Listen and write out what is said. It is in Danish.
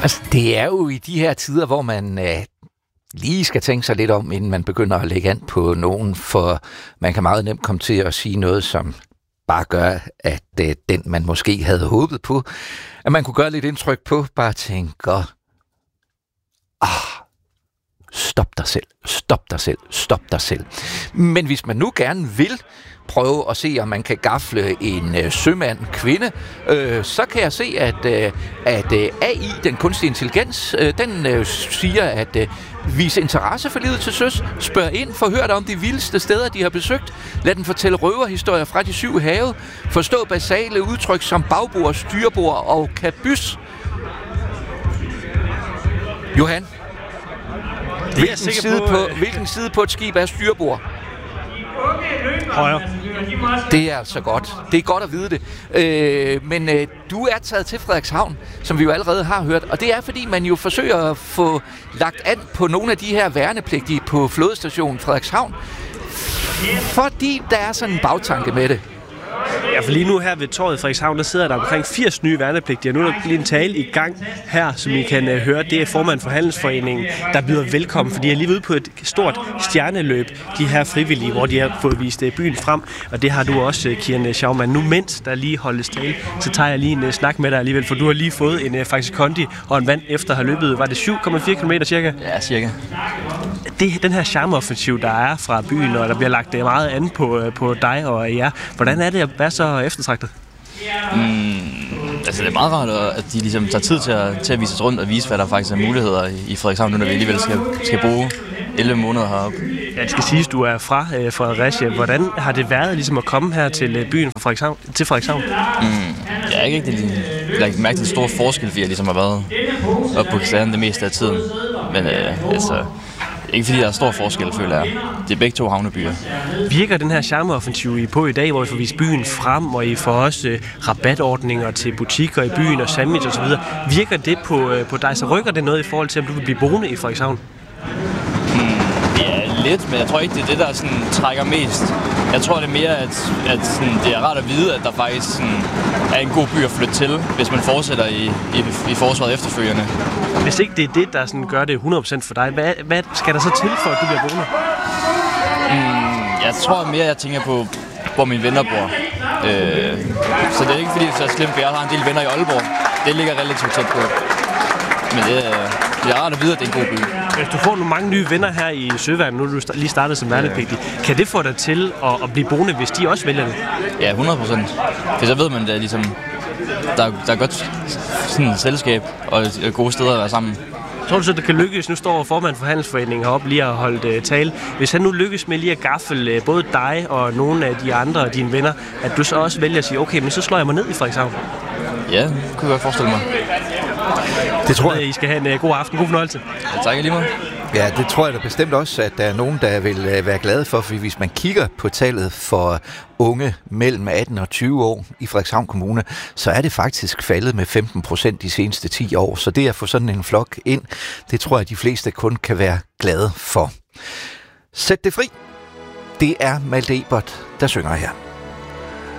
Altså, det er jo i de her tider, hvor man lige skal tænke sig lidt om, inden man begynder at lægge an på nogen, for man kan meget nemt komme til at sige noget, som bare gør, at den, man måske havde håbet på, at man kunne gøre lidt indtryk på, bare tænker, stop dig selv, stop dig selv, stop dig selv. Men hvis man nu gerne vil prøve at se, om man kan gafle en sømand, kvinde, så kan jeg se, at AI, den kunstige intelligens, den siger, at vis interesse for livet til søs, spørg ind, forhør dig om de vildeste steder, de har besøgt, lad den fortælle røverhistorier fra de 7 have, forstå basale udtryk som bagbord, styrbord og kabys. Johan, hvilken side på et skib er styrbord? Højre. Det er altså godt. Det er godt at vide det. Men du er taget til Frederikshavn, som vi jo allerede har hørt, og det er fordi, man jo forsøger at få lagt an på nogle af de her værnepligtige på flådestationen Frederikshavn, fordi der er sådan en bagtanke med det. Ja, for lige nu her ved torvet i Frederikshavn, der sidder der omkring 80 nye værnepligtige, og nu er der lige en tale i gang her, som I kan høre. Det er formand for Handelsforeningen, der byder velkommen, fordi de er lige ude på et stort stjerneløb, de her frivillige, hvor de har fået vist byen frem, og det har du også, Kian Schaumann. Nu mens der lige holdes tale, så tager jeg lige en snak med dig alligevel, for du har lige fået en faktisk kondi og en vand efter at have løbet, var det 7,4 km cirka? Ja, cirka. Den her charmeoffensiv, der er fra byen, og der bliver lagt meget an på dig og jer, hvordan er det at være så eftertragtet? Altså det er meget rart, at de ligesom tager tid til at vise os rundt og vise, hvad der faktisk er muligheder i Frederikshavn, nu når vi alligevel skal bruge 11 måneder heroppe. Ja, det skal siges, du er fra Fredericia. Hvordan har det været ligesom at komme her til byen fra Frederikshavn? Jeg har ikke rigtig lagt mærke til den store forskel, fordi jeg ligesom har været oppe på kasernen det meste af tiden. Men altså, ikke fordi der er stor forskel, føler jeg. Det er begge to havnebyer. Virker den her charmeoffensiv I på i dag, hvor I får vist byen frem, og I får også rabatordninger til butikker i byen og sandwich osv. Virker det på dig, så rykker det noget i forhold til, om du vil blive boende i Frederikshavn? Ja, lidt, men jeg tror ikke, det er det, der sådan trækker mest. Jeg tror, det er mere, at sådan, det er rart at vide, at der faktisk sådan, er en god by at flytte til, hvis man fortsætter i forsvaret efterfølgende. Hvis ikke det er det, der sådan gør det 100% for dig, hvad skal der så til for, at du bliver boende? Jeg tror mere, jeg tænker på, hvor mine venner bor. Så det er ikke fordi, det er så slemt, for jeg har en del venner i Aalborg. Det ligger relativt tæt på. Men det er rart at vide, at det er en god by. Hvis du får nogle mange nye venner her i Søværnet, nu er du lige startet som værnepligtig, kan det få dig til at blive boende, hvis de også vælger det? Ja, 100%. For så ved man, at ligesom, der er godt sådan et selskab og gode steder at være sammen. Tror du så, det kan lykkes? Nu står formand for Handelsforeningen heroppe lige og holdt tale. Hvis han nu lykkes med lige at gaffel både dig og nogle af de andre af dine venner, at du så også vælger at sige, okay, men så slår jeg mig ned i Frederikshavn. Ja, det kunne jeg godt forestille mig. Det tror jeg, I skal have en god aften. God fornøjelse. Ja, tak lige meget. Ja, det tror jeg da bestemt også, at der er nogen, der vil være glade for, fordi hvis man kigger på tallet for unge mellem 18 og 20 år i Frederikshavn Kommune, så er det faktisk faldet med 15% de seneste 10 år. Så det at få sådan en flok ind, det tror jeg, de fleste kun kan være glade for. Sæt det fri. Det er Malte Ebert, der synger her.